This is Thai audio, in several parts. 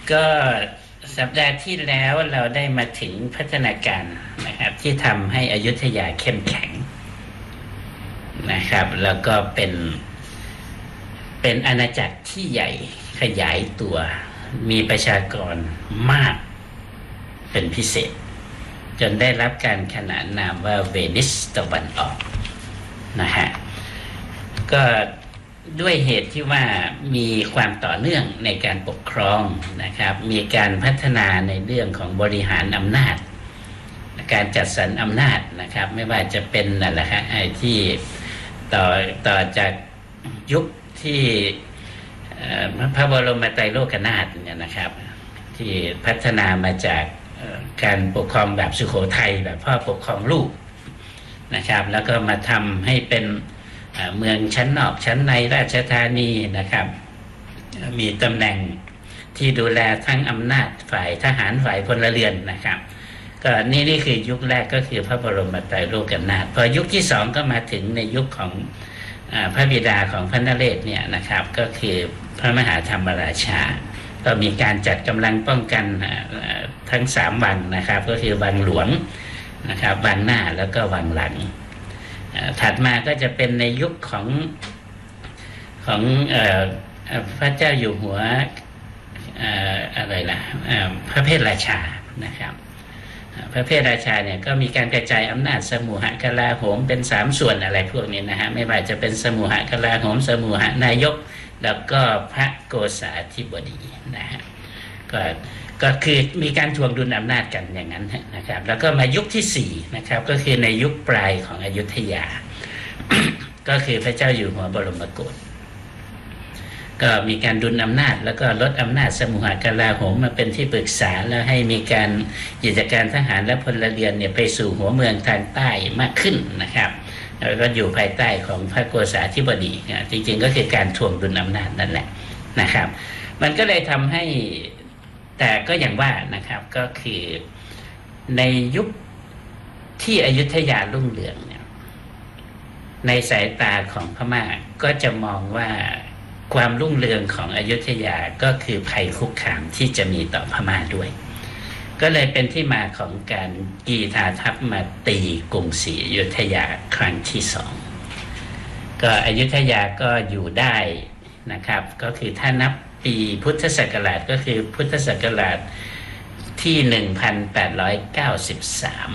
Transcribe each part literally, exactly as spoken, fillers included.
ก็สัปดาห์ที่แล้วเราได้มาถึงพัฒนาการนะครับที่ทำให้อยุธยาเข้มแข็งนะครับแล้วก็เป็นเป็นอาณาจักรที่ใหญ่ขยายตัวมีประชากรมากเป็นพิเศษจนได้รับการขนานนามว่าเวนิสตะวันออกนะฮะก็ด้วยเหตุที่ว่ามีความต่อเนื่องในการปกครองนะครับมีการพัฒนาในเรื่องของบริหารอำนาจการจัดสรรอำนาจนะครับไม่ว่าจะเป็นนั่นแหละฮะไอ้ที่ต่อต่อจากยุคที่พระบรมไตรโลกนาถเนี่ยนะครับที่พัฒนามาจากการปกครองแบบสุโขทัยแบบพ่อปกครองลูกนะครับแล้วก็มาทำให้เป็นเมืองชั้นนอกชั้นในราชธานีนะครับมีตำแหน่งที่ดูแลทั้งอำนาจฝ่ายทหารฝ่ายพลเรือนนะครับก็นี่นี่คือยุคแรกก็คือพระบรมไตรโลกนาถพอยุคที่สองก็มาถึงในยุคของพระบิดาของพระนเรศเนี่ยนะครับก็คือพระมหาธรรมราชาก็มีการจัดกำลังป้องกันทั้งสามวังนะครับก็คือวังหลวงนะครับวังหน้าแล้วก็วังหลังถัดมาก็จะเป็นในยุคของของเอ่อพระเจ้าอยู่หัวเอ่ออะไรล่ะพระเพทราชานะครับพระเพทราชาเนี่ยก็มีการกระจายอำนาจสมุหกลาโหมเป็นสามส่วนอะไรพวกนี้นะฮะไม่ว่าจะเป็นสมุหกลาโหมสมุหนายกแล้วก็พระโกษาธิบดีนะฮะก็ก็คือมีการทวงดุลอำนาจกันอย่างนั้นนะครับแล้วก็มายุคที่สี่นะครับก็คือในยุคปลายของอยุธยา ก็คือพระเจ้าอยู่หัวบรมโกศก็มีการดุลอำนาจแล้วก็ลดอำนาจสมุหกลาโหมมาเป็นที่ปรึกษาแล้วให้มีการกิจการทหารและพลเรือนเนี่ยไปสู่หัวเมืองทางใต้มากขึ้นนะครับแล้วก็อยู่ภายใต้ของพระโกษาธิบดีนะจริงๆก็คือการทวงดุลอำนาจนั่นแหละนะครับมันก็เลยทำให้แต่ก็อย่างว่านะครับก็คือในยุคที่อยุธยารุ่งเรืองเนี่ยในสายตาของพม่าก็จะมองว่าความรุ่งเรืองของอยุธยาก็คือภัยคุกคามที่จะมีต่อพม่าด้วยก็เลยเป็นที่มาของการกีฬาทัพมาตีกรุงศรีอยุธยาครั้งที่สองก็อยุธยาก็อยู่ได้นะครับก็คือถ้านับปีพุทธศักราชก็คือพุทธศักราชที่หนึ่งพันแปดร้อยเก้าสิบสาม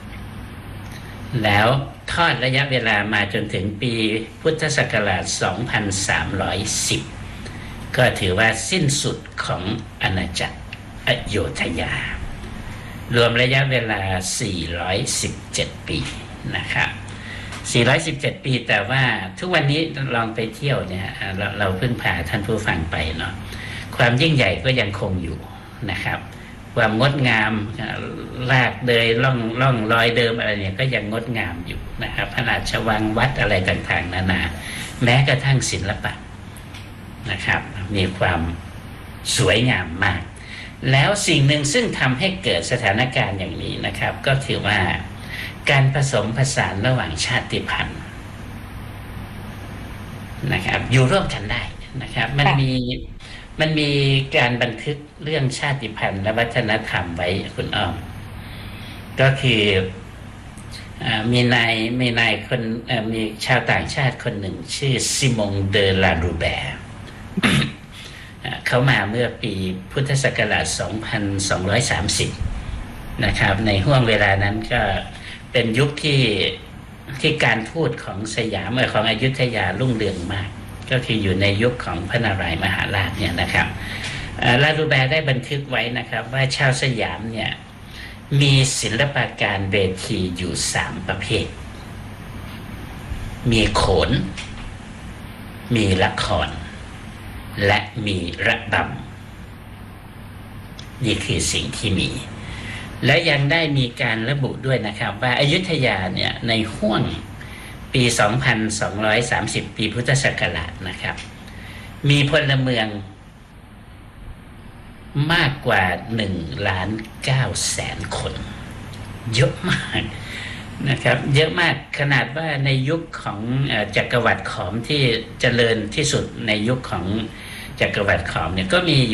แล้วทอดระยะเวลามาจนถึงปีพุทธศักราชสองพันสามร้อยสิบก็ถือว่าสิ้นสุดของอาณาจักรอโยธยารวมระยะเวลาสี่ร้อยสิบเจ็ดปีนะครับสี่ร้อยสิบเจ็ดปีแต่ว่าทุกวันนี้ลองไปเที่ยวเนี่ยเราเราเพิ่งพาท่านผู้ฟังไปเนาะความยิ่งใหญ่ก็ยังคงอยู่นะครับความงดงามลากเดยล่องล่องรอยเดิมอะไรเนี่ยก็ยังงดงามอยู่นะครับพระราชวังวัดอะไรต่างๆนานาแม้กระทั่งศิลปะนะครับมีความสวยงามมากแล้วสิ่งหนึ่งซึ่งทำให้เกิดสถานการณ์อย่างนี้นะครับก็คือว่าการผสมผสานระหว่างชาติพันธุ์นะครับอยู่ร่วมกันได้นะครับมันมีมันมีการบันทึกเรื่องชาติพันธุ์และวัฒนธรรมไว้คุณอ้อมก็คือมีนายมีนายคนมีชาวต่างชาติคนหนึ่งชื่อซิมงเดอลารูแบร์ เขามาเมื่อปีพุทธศักราชสองพันสองร้อยสามสิบนะครับในห่วงเวลานั้นก็เป็นยุคที่ที่การพูดของสยามเมื่อของอยุธยารุ่งเรืองมากก็คืออยู่ในยุคของพระนารายณ์มหาราชเนี่ยนะครับลารูแบร์ได้บันทึกไว้นะครับว่าชาวสยามเนี่ยมีศิลปการเวทีอยู่สามประเภทมีโขนมีละครและมีระบำนี่คือสิ่งที่มีและยังได้มีการระบุด้วยนะครับว่าอยุธยาเนี่ยในห้วงปี สองพันสองร้อยสามสิบ ปีพุทธศักราชนะครับมีพลเมืองมากกว่าหนึ่งล้านเก้าแสนคนเยอะมากนะครับเยอะมากขนาดว่าในยุคของจักรวรรดิขอมที่เจริญที่สุดในยุคของจักรวรรดิขอมเนี่ยก็มี